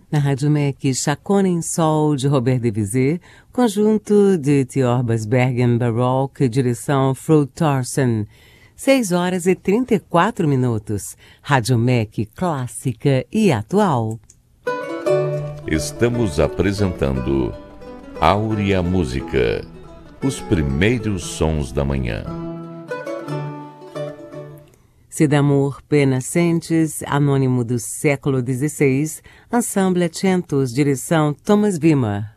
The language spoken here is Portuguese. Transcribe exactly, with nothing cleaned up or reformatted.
Na Rádio M E C, Chacona em Sol, de Robert Devisé, conjunto de Tiorbas Bergen Baroque, direção Frode Thorsen. seis horas e trinta e quatro minutos. Rádio M E C, clássica e atual. Estamos apresentando Áurea Música, os primeiros sons da manhã. Cidamur Penascentes, anônimo do século dezesseis, Ensemble Centos, direção Thomas Wimmer.